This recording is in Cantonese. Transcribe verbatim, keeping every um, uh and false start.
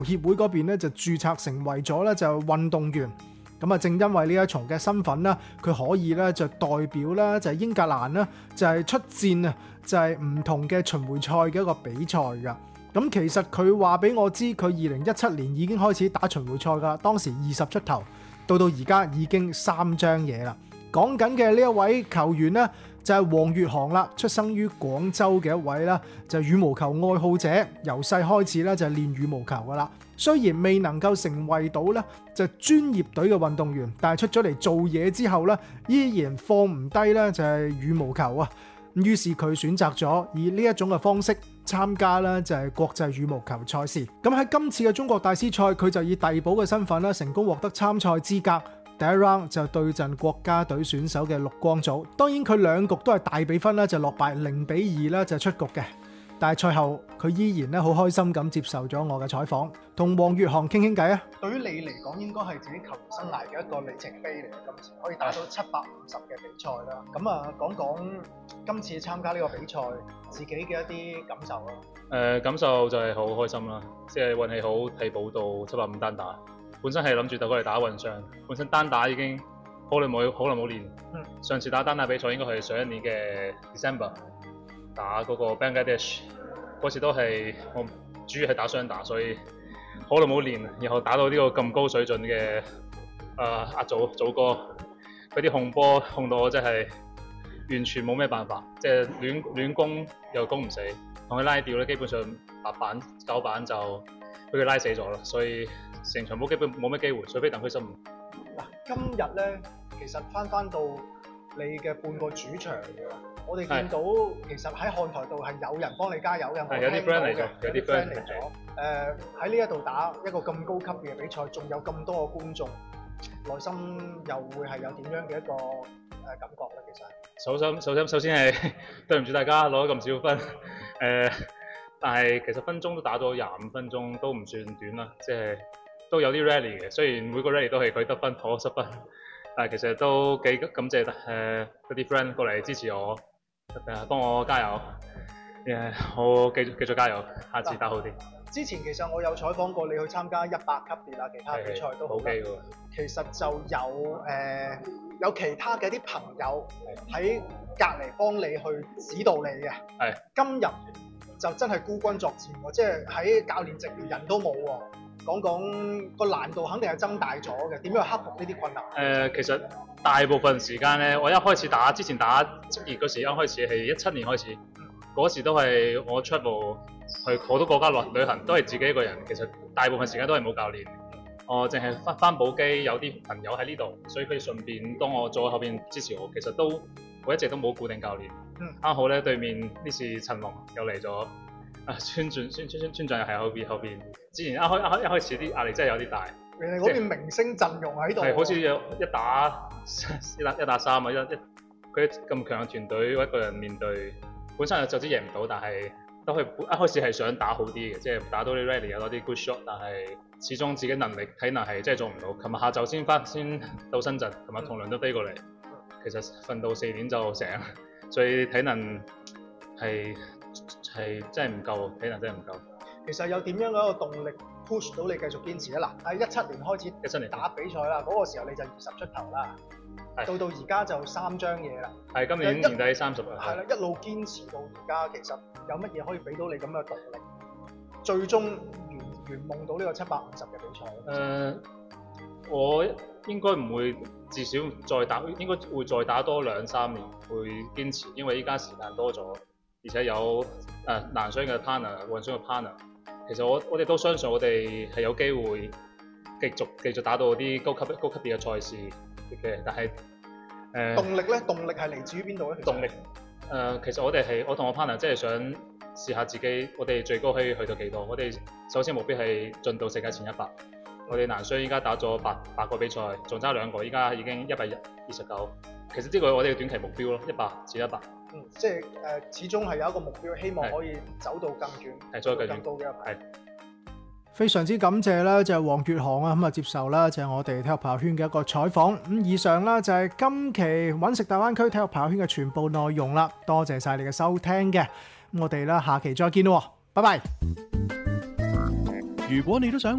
協會嗰邊咧就註冊成為咗咧就運動員。咁啊，正因為呢一重嘅身份啦，佢可以咧就代表啦就係英格蘭啦，就係出戰啊，就係唔同嘅巡迴賽嘅一個比賽㗎。咁其實佢話俾我知，佢二零一七年已經開始打巡迴賽㗎，當時二十出頭，到到而家已經三張嘢啦。講緊嘅呢一位球員呢，就係黃月航啦，出生於廣州嘅一位啦，就係羽毛球愛好者，由細開始咧就係練羽毛球噶啦。雖然未能夠成為到咧就專業隊嘅運動員，但係出咗嚟做嘢之後咧，依然放唔低咧就係羽毛球啊。於是佢選擇咗以呢一種嘅方式參加啦，就係國際羽毛球賽事。咁喺今次嘅中國大師賽，佢就以遞補嘅身份啦，成功獲得參賽資格。第一 round 就對陣國家隊選手嘅陸光祖，當然佢兩局都係大比分啦，就落敗零比二啦，就出局嘅。但係賽後佢依然咧好開心咁接受咗我嘅採訪，同黃月航傾傾偈啊。對於你嚟講，應該係自己球員生涯嘅一個里程碑嚟嘅，今次可以打到七百五十嘅比賽啦。咁啊，講講今次參加呢個比賽，自己嘅一啲感受啦。誒、 呃，感受就係好開心啦，即係運氣好，替補到七百五單打。本身係諗住就過嚟打混雙，本身單打已經好耐冇好耐冇練。嗯、上次打單打比賽應該係上一年嘅 December 打嗰個 Bangladesh， 嗰次都係我主要係打雙打，所以好耐冇練，然後打到呢個咁高水準嘅誒阿祖祖哥，佢啲控波控到我真係完全冇咩辦法，即係亂亂攻又攻唔死，同佢拉吊咧基本上八板九板就俾佢拉死咗啦，所以成場冇基本冇咩機會，除非等佢失誤。 嗱，今日咧其實翻翻到你嘅半個主場嘅，我哋見到其實喺看台度係有人幫你加油嘅， 係有啲 friend 嚟咗，有啲 friend 嚟咗。 誒喺呢一度打一個咁高級嘅比賽，仲有咁多個觀眾，內心又會係有點樣嘅一個誒感覺咧？其實首先首先首先係對唔住大家攞咗咁少分，誒、呃，但係其實分鐘都打咗廿五分鐘，都唔算短啦，即係都有啲 rally 嘅。雖然每個 rally 都係佢得分，我失分，但係其實都幾感謝誒嗰啲 friend 過嚟支持我，誒幫我加油，誒我繼續繼續加油，下次打好啲。 之前其實我有採訪過你去參加一百級別啊，其他比賽都好嘅。其實就有誒、呃、有其他嘅啲朋友喺隔離幫你去指導你嘅。係。今日就真係孤軍作戰喎，即係喺教練席連人都冇喎。講講個難度肯定係增大咗嘅，點樣克服呢啲困難？誒、 呃，其實大部分時間咧，我一開始打之前打職業嗰時，一開始係一七年開始，嗰、嗯、時都係我 travel 去好多國家旅旅行，都係自己一個人。其實大部分時間都係冇教練，我淨係翻翻補機，有啲朋友喺呢度，所以佢哋順便當我坐喺後邊支持我。其實都我一直都冇固定教練。啱、嗯、好咧，對面呢次陳龍又嚟咗。啊，村長村村村村長又喺後邊後邊。之前一開一開一開始啲壓力真係有啲大。你哋嗰邊明星陣容喺度。係好似有一打一打一打三啊！一一佢咁強嘅團隊，我一個人面對，本身就知贏唔到，但係都係一開始係想打好啲嘅，即係打到啲 rally 有多啲 good shot， 但係始終自己能力體能係真係做唔到。琴日下晝先翻先到深圳，琴日同輪都飛過嚟，其實瞓到四點就醒，所以體能係。係真係唔夠，體能真係唔夠。 其實有點樣嘅一個動力 push 到你繼續堅持啊？嗱，喺一七年開始一七年打比賽啦，嗰、那個時候你就二十出頭啦，到到而家就三張嘢啦。係今年年底三十啦。係啦，一路堅持到而家，其實有乜嘢可以俾到你咁嘅動力，最終圓圓夢到呢個七百五十嘅比賽？誒、 呃，我應該唔會，至少再打，應該會再打多兩三年，會堅持，因為依家時間多咗。而且有誒男雙嘅 partner， 混雙嘅 partner， 其實我我哋都相信我哋係有機會繼續繼續打到啲高級高級別嘅賽事嘅，但係誒、呃、 動力咧，動力係嚟自於邊度咧？ 動力誒、呃，其實我哋係我同我 partner 即係想試下自己，我哋最高可以去到幾多？我哋首先目標係進到世界前一百。我哋男雙依家打咗八八個比賽，仲差兩個，依家已經一百二十九。其實呢個係我哋嘅短期目標咯，一百至一百。 嗯，即係誒、呃，始終係有一個目標，希望可以走到更遠，係再更高嘅一排。非常之感謝啦，就係黃月航啊，咁啊接受啦，就係我哋體育朋友圈嘅一個採訪。咁以上啦就係今期揾食大灣區體育朋友圈嘅全部內容啦，多謝晒你嘅收聽嘅。咁我哋啦下期再見咯，拜拜。 如果你都想